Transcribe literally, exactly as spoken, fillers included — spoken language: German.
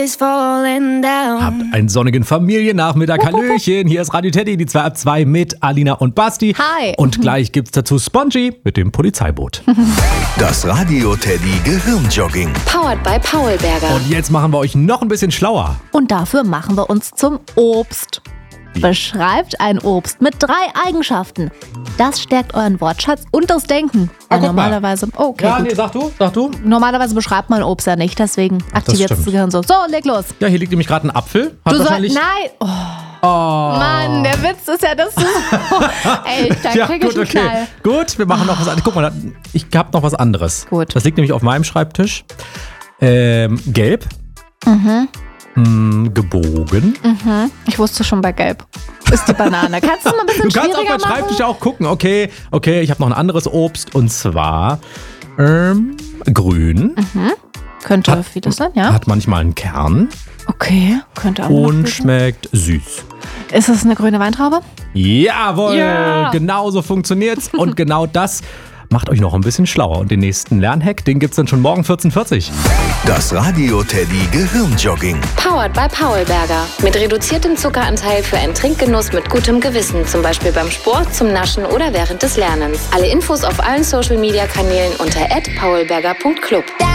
Habt einen sonnigen Familiennachmittag. Hallöchen, hier ist Radio Teddy, die zwei ab zwei mit Alina und Basti. Hi. Und gleich gibt's dazu Spongy mit dem Polizeiboot. Das Radio Teddy Gehirnjogging. Powered by Paulberger. Und jetzt machen wir euch noch ein bisschen schlauer. Und dafür machen wir uns zum Obst. Beschreibt ein Obst mit drei Eigenschaften. Das stärkt euren Wortschatz und das Denken. Ah, Weil normalerweise, oh, okay, Ja, gut. nee, sag du, sag du. Normalerweise beschreibt man Obst ja nicht, deswegen aktiviert das stimmt. Gehirn so. So, leg los. Ja, hier liegt nämlich gerade ein Apfel. Hat Du sollst, wahrscheinlich... nein, oh, Oh. Mann, der Witz ist ja das. Ey, da Ja, krieg ich gut, einen okay. Knall. Gut, wir machen noch was anderes. Guck mal, ich hab noch was anderes. Gut. Das liegt nämlich auf meinem Schreibtisch. Ähm, gelb. Mhm. Mm, gebogen. Mhm. Ich wusste schon bei Gelb. Ist die Banane. Kannst du mal ein bisschen Du kannst auf schwieriger meinem Schreibtisch machen? auch gucken. Okay, okay, ich habe noch ein anderes Obst und zwar ähm, grün. Könnte Hat- vieles sein, ja. Hat manchmal einen Kern Okay, könnte auch noch und viel sein. schmeckt süß. Ist es eine grüne Weintraube? Jawohl, Ja. genau so funktioniert's. Und genau das macht euch noch ein bisschen schlauer. Und den nächsten Lernhack, den gibt's dann schon morgen vierzehn Uhr vierzig. Das Radio Teddy Gehirnjogging. Powered by Paulberger. Mit reduziertem Zuckeranteil für einen Trinkgenuss mit gutem Gewissen. Zum Beispiel beim Sport, zum Naschen oder während des Lernens. Alle Infos auf allen Social Media Kanälen unter at paulberger punkt club.